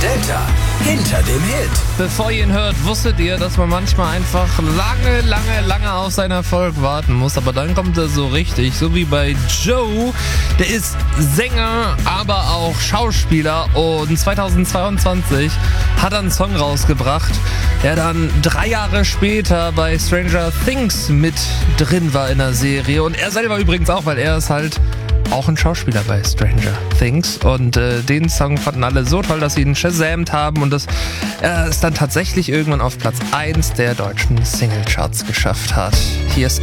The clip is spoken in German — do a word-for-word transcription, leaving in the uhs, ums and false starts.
Delta hinter dem Hit. Bevor ihr ihn hört, wusstet ihr, dass man manchmal einfach lange, lange, lange auf seinen Erfolg warten muss, aber dann kommt er so richtig, so wie bei Joe. Der ist Sänger, aber auch Schauspieler und zweitausendzweiundzwanzig hat er einen Song rausgebracht, der dann drei Jahre später bei Stranger Things mit drin war in der Serie und er selber übrigens auch, weil er ist halt auch ein Schauspieler bei Stranger Things und äh, den Song fanden alle so toll, dass sie ihn shazamt haben und das äh, es dann tatsächlich irgendwann auf Platz eins der deutschen Singlecharts geschafft hat. Hier ist